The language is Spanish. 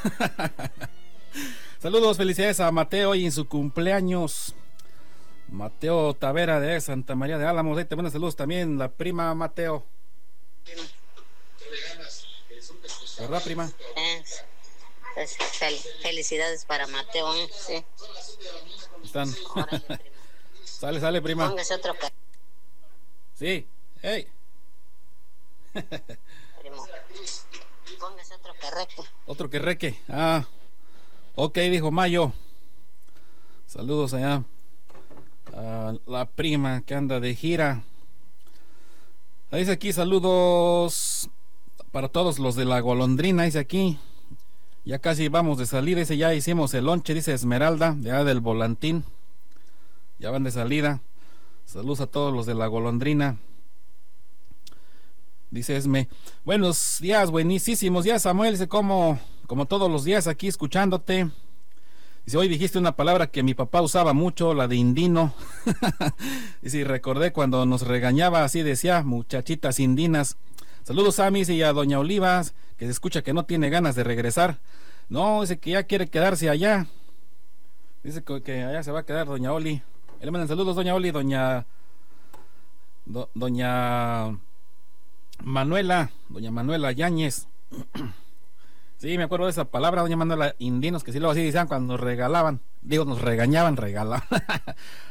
Saludos, felicidades a Mateo y en su cumpleaños. Mateo Tavera de Santa María de Álamos. Ahí te buenos saludos también, la prima Mateo. ¿Verdad, prima? Felicidades para Mateo, sí. Están. Órale, prima. Sale, prima. Póngase otro Sí, hey. primo. Póngase otro carreque. Otro que reque. Ah, ok, dijo Mayo. Saludos allá a la prima que anda de gira. Dice aquí saludos para todos los de la golondrina. Dice aquí, ya casi vamos de salida. Dice, ya hicimos el lonche. Dice Esmeralda, de allá del Volantín. Ya van de salida. Saludos a todos los de la golondrina. Dice Esme, buenos días, buenísimos días, Samuel. Dice, como todos los días aquí escuchándote. Dice, hoy dijiste una palabra que mi papá usaba mucho, la de indino. Dice, recordé cuando nos regañaba, así decía, muchachitas indinas. Saludos a Miss y a doña Olivas, que se escucha que no tiene ganas de regresar. No, dice que ya quiere quedarse allá. Dice que allá se va a quedar doña Oli. Le mandan saludos, doña Oli, doña Manuela Yáñez. Sí, me acuerdo de esa palabra, doña Manuela, indinos, que sí lo así decían cuando nos regañaban.